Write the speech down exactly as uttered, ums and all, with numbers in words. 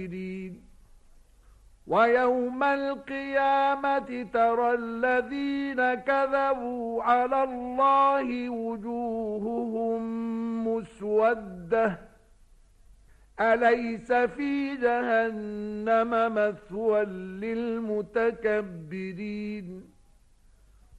ويوم القيامة ترى الذين كذبوا على الله وجوههم مسودة أليس في جهنم مثوى للمتكبرين